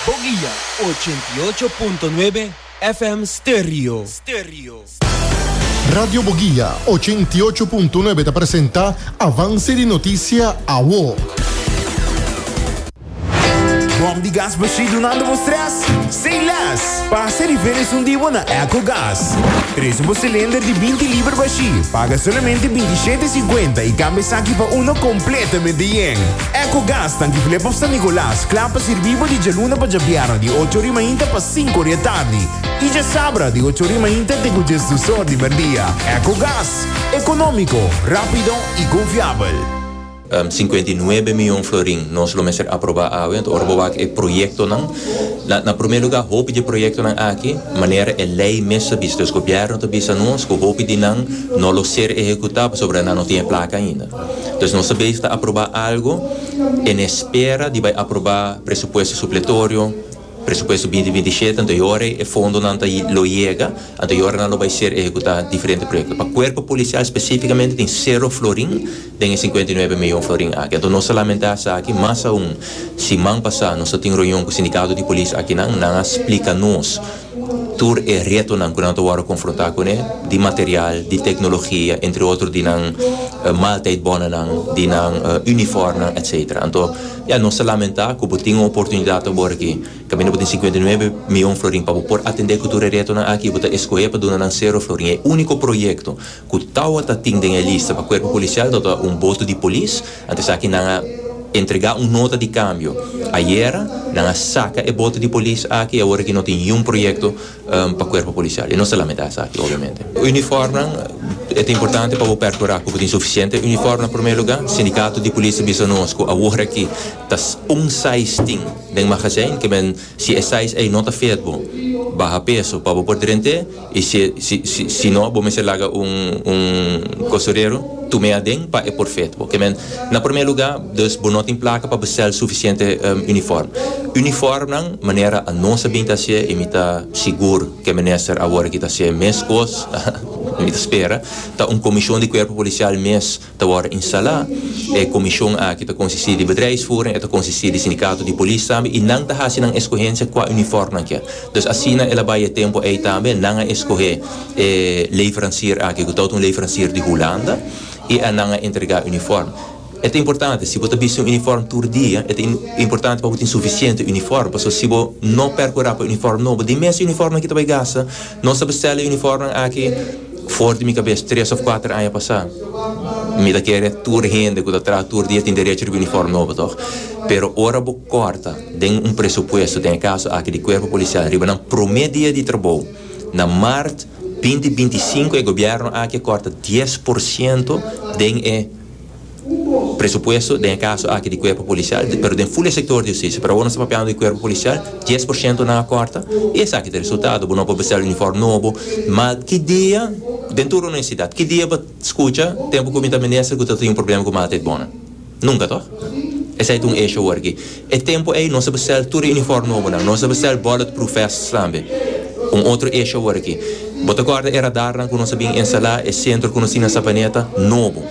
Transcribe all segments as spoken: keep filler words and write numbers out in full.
Boguilla ochenta y ocho punto nueve F M Stereo. Stereo. Radio Boguilla ochenta y ocho punto nueve te presenta Avance de Noticia A W O. Bom de gás baixo nada vos stress? Sem less! Passa e vês um dia na EcoGás. Traz um cilindro de vinte libras baixo. Paga somente vinte e sete e cinquenta e cambia aqui para um completamente yen. EcoGás tanque flepa San Nicolás. Clapa servivo de Jaluna para Jabiara de oito horas ainda para cinco horas da tarde. E já sabra de oito horas ainda tem o gesto só de merdia. EcoGás. Econômico, rápido e confiável. Um, cinquenta e nove milhões florin nós vamos ser aprovar a então ora é projeto não na, na primeiro lugar hope de projeto não aqui maneira é lei mesmo visto os governo to bisa nós com hope de não não lo ser executado sobre não tem placa ainda então nós sabemos está aprovar algo em espera de vai aprovar pressuposto supletório pressuposto vinte e vinte e sete, então agora é fundo não está lo chega, então agora não vai ser executado diferente projeto. Para o corpo policial especificamente tem zero florim, tem cinquenta e nove milhões florim aqui. Então nós lamentamos aqui, mas um, se man passar, nós temos reunião com o sindicato de polícia aqui não, não explica nos tur é reto não quando eu vou confrontar com ele de material, de tecnologia, entre outros de não uh, malta bona não, de não uh, uniforme, etcétera. Então, já nós lamentamos que eu tenho uma oportunidade agora aqui, que eu tenho cinquenta e nove milhões florim para por atender que tur é reto não aqui, eu escolher para donar zero florim. É o único projeto que tal está tendo em lista para o corpo policial, então um boto de polícia, antes aqui não entregar uma nota de câmbio. Ayer, não saca e boto de polícia aqui, agora que não tem um projeto um, para o corpo policial. E não se lamenta aqui, obviamente. O uniforme é importante para o percorrer, porque tem suficiente uniforme, em primeiro lugar. Sindicato de polícia bisa nós, que agora aqui, tas um size ting, dentro do magazine, que ben, se é size é nota feito, barra peso, para o poder ter, e se, se, se, se não, vamos ser lá um, um costureiro, tu me adem para é perfeito. Porque men, na primeiro lugar, dus não tem placa para buscar suficiente um, uniforme. Uniforme não, maneira a nossa bem tá ser, e me tá seguro que a ministra agora que tá ser mês cos, me tá espera, tá uma comissão de corpo policial mês tá agora instalar, é comissão a que tá consistir de bedrijfsvoering, tá consistir de sindicato de polícia também, e não tá assim não escolhência qual uniforme aqui. Dus assim ela vai tempo aí também, não escolher eh, leverancier aqui, que tá um leverancier de Holanda, e a não entregar uniforme. É importante, se você tem um uniforme todo dia, é importante para você ter suficiente uniforme, porque se você não percorrer para o uniforme novo, de mesmo uniforme que você vai gastar, não se bestela o uniforme aqui, fora de minha cabeça, três ou quatro anos passar. Me dá que é tudo rende, que está todo dia tem direito de uniforme novo, toch? Pero ora bo corta, tem um pressuposto, tem caso aqui de corpo policial, riba na primeiro dia de trabalho, na março vinte vinte e cinco, o governo aqui corta dez por cento de pressuposto de caso aqui de corpo policial, pero de full sector de justiça, para o nosso papel de corpo policial, dez por cento na corta, e esse aqui é o resultado, não pode ser uniforme novo, mas que dia, dentro da universidade, que dia você escuta, tempo que a ministra que tem um problema com a malta bona? Nunca, toch? Esse é um eixo aqui. E tempo aí, não se precisa tudo uniforme novo, não se precisa bulletproof vest também. Um outro eixo aqui. Bota guarda era dar que nós sabíamos instalar o centro que nós tínhamos nessa planeta novo.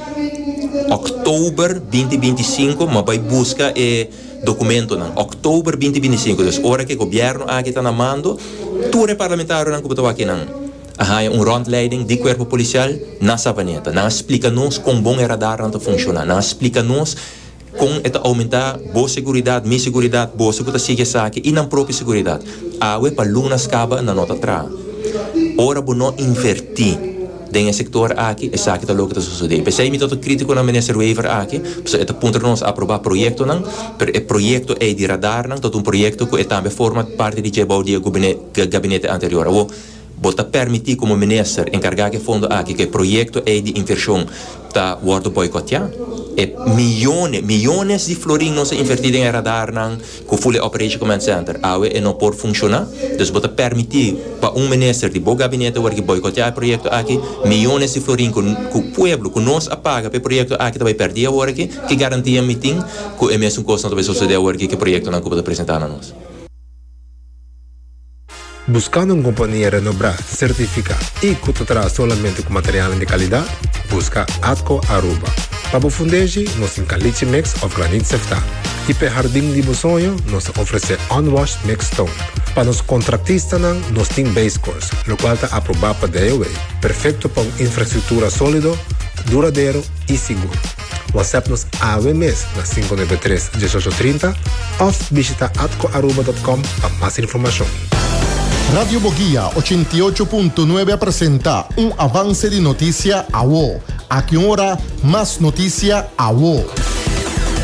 Outubro vinte vinte e cinco, mas vai buscar o documento não. Outubro vinte vinte e cinco, dus hora que o governo aqui está na mando, tudo é parlamentar não que botou aqui não. Há um rondleiding de corpo policial nessa planeta. Não explica-nos como bom era dar não funciona. Não explica-nos com eta aumentar boa segurança, minha segurança, boa segurança que aqui e na própria segurança. A we para lunas acaba na nota atrás. Ora bo não invertir nesse setor aqui, é aqui tá louco tá suceder. Pensei me todo crítico na ministra Weaver aqui, porque é ponto nós aprovar projeto não, pero é projeto é de radar não, todo um projeto que é também forma parte de jebau de gabinete gabinete anterior. O bota permitir como ministro encarregar que fundo aqui que projeto é de inversão tá guardo boicotear. É milhões, milhões de florim não se invertidos em radar não, com full operation command center. A U E não pode funcionar, então bota permitir para um ministro de bom gabinete que boicotear o projeto aqui, milhões de florim com o povo que nós apaga para o projeto aqui também perder agora aqui, que garantia meeting que é mesmo coisa não vai suceder agora aqui que o projeto não pode apresentar a nós. Buscando uma companhia renombrada, certificada e que te traz somente com material de qualidade, busca Atco Aruba. Para o fundejo, nós temos caliche mix of granite sefta. E para o jardim de sonho, nós oferecemos unwashed mix stone. Para os contratistas, nós temos base course, o qual está aprovado para D O A. Perfeito para uma infraestrutura sólida, duradouro e seguro. WhatsApp-nos A W M S na cinco nove três, um oito três zero ou visita atco aruba ponto com para mais informação. Radio Boguía ochenta y ocho punto nueve presenta un avance de noticia a vos. A qué hora más noticia a vos.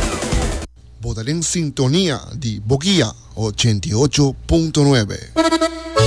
Votar en sintonía de Boguía ochenta y ocho punto nueve.